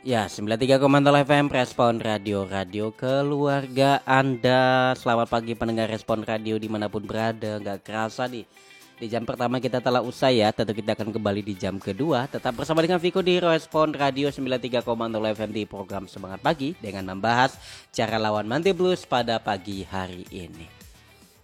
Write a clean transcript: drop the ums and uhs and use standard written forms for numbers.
Ya, 93,0 FM Respon Radio, radio keluarga Anda. Selamat pagi pendengar Respon Radio dimanapun berada. Gak kerasa di jam pertama kita telah usai ya. Tentu kita akan kembali di jam kedua. Tetap bersama dengan Viko di Respon Radio 93,0 FM di program Semangat Pagi dengan membahas cara lawan Manti Blues pada pagi hari ini.